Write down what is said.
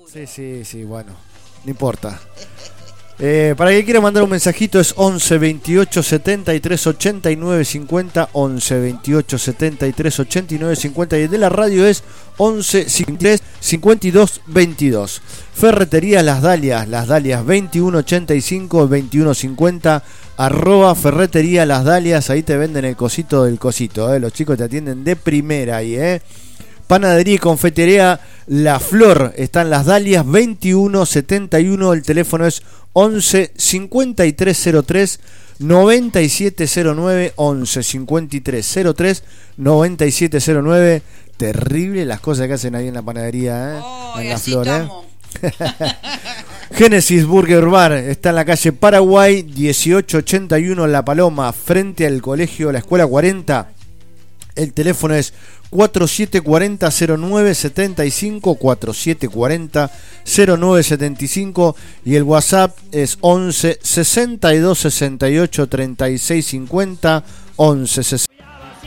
Sí, bueno, no importa. Para que quiera mandar un mensajito es 11 28 73 89 50, 11 28 73 89 50, y el de la radio es 11 53 52 22. Ferretería Las Dalias 21 85 21 50, @ Ferretería Las Dalias, ahí te venden el cosito del cosito, los chicos te atienden de primera ahí, Panadería y confitería La Flor, están Las Dalias 21 71, el teléfono es 11 5303 9709, 11 5303 9709. Terrible las cosas que hacen ahí en la panadería, en La Flor, Génesis Burger Bar está en la calle Paraguay 1881 La Paloma, frente al colegio La Escuela 40. El teléfono es 4740-0975, 4740-0975, y el WhatsApp es 11 62 68 36 50, 11 60.